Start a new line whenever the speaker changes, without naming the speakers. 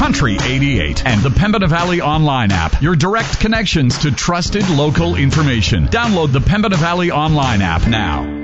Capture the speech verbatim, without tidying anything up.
Country eighty-eight, and the Pembina Valley Online app, your direct connections to trusted local information. Download the Pembina Valley Online app now.